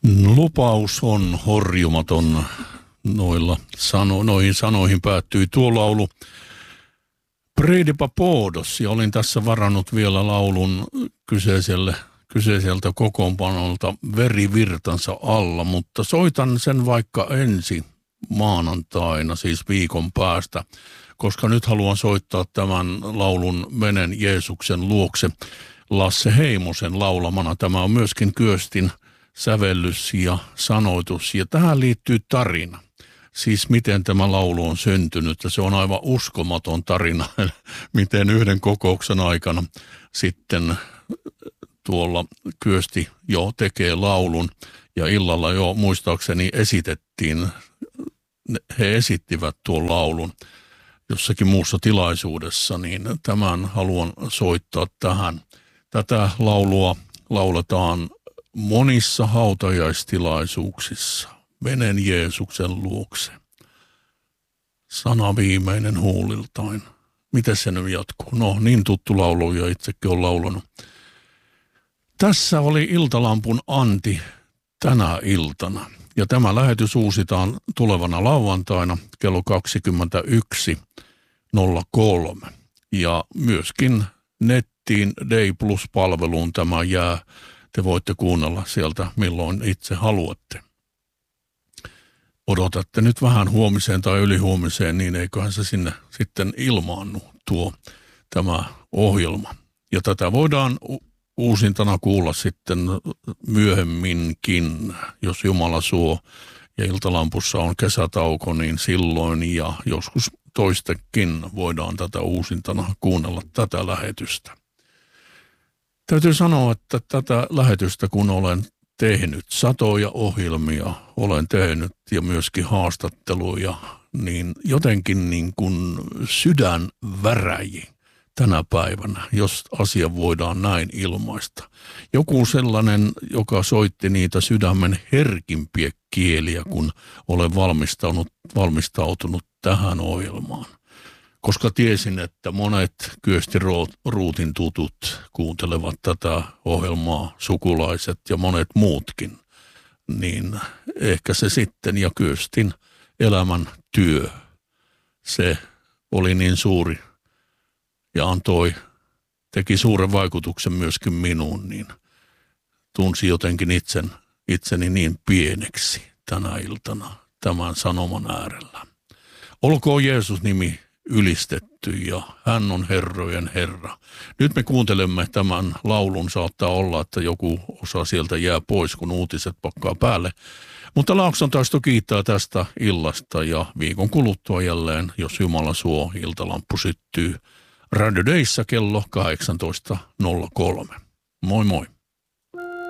Lupaus on horjumaton. Noihin sanoihin päättyi tuo laulu Predipa Podos, ja olin tässä varannut vielä laulun kyseiseltä kokoonpanolta Verivirtansa alla, mutta soitan sen vaikka ensi maanantaina, siis viikon päästä, koska nyt haluan soittaa tämän laulun Menen Jeesuksen luokse Lasse Heimosen laulamana. Tämä on myöskin Kyöstin sävellys ja sanoitus, ja tähän liittyy tarina. Siis miten tämä laulu on syntynyt, ja se on aivan uskomaton tarina, miten yhden kokouksen aikana sitten tuolla Kyösti jo tekee laulun, ja illalla jo muistaakseni he esittivät tuon laulun jossakin muussa tilaisuudessa, niin tämän haluan soittaa tähän. Tätä laulua lauletaan monissa hautajaistilaisuuksissa. Menen Jeesuksen luokse. Sana viimeinen huuliltain. Miten se nyt jatkuu? No, niin tuttu laulu ja itsekin olen laulanut. Tässä oli Iltalampun Antti tänä iltana. Ja tämä lähetys uusitaan tulevana lauantaina kello 21.03. Ja myöskin nettiin Day Plus-palveluun tämä jää. Te voitte kuunnella sieltä milloin itse haluatte. Odotatte nyt vähän huomiseen tai ylihuomiseen, niin eiköhän se sinne sitten ilmaannu tämä ohjelma. Ja tätä voidaan uusintana kuulla sitten myöhemminkin, jos Jumala suo ja Iltalampussa on kesätauko, niin silloin ja joskus toistekin voidaan tätä uusintana kuunnella tätä lähetystä. Täytyy sanoa, että tätä lähetystä kun olen tehnyt, satoja ohjelmia olen tehnyt ja myöskin haastatteluja, niin jotenkin niin kuin sydän väräji tänä päivänä, jos asia voidaan näin ilmaista. Joku sellainen, joka soitti niitä sydämen herkimpiä kieliä, kun olen valmistautunut tähän ohjelmaan. Koska tiesin, että monet Kyösti Ruutin tutut kuuntelevat tätä ohjelmaa, sukulaiset ja monet muutkin, niin ehkä se sitten ja Kyöstin elämän työ, se oli niin suuri ja teki suuren vaikutuksen myöskin minuun, niin tunsi jotenkin itseni niin pieneksi tänä iltana tämän sanoman äärellä. Olkoon Jeesus-nimi ylistetty ja hän on herrojen Herra. Nyt me kuuntelemme tämän laulun, saattaa olla, että joku osa sieltä jää pois, kun uutiset pakkaa päälle. Mutta Laakson taisto kiittää tästä illasta ja viikon kuluttua jälleen, jos Jumala suo, Iltalamppu syttyy Radio Dayssä kello 18.03. Moi moi.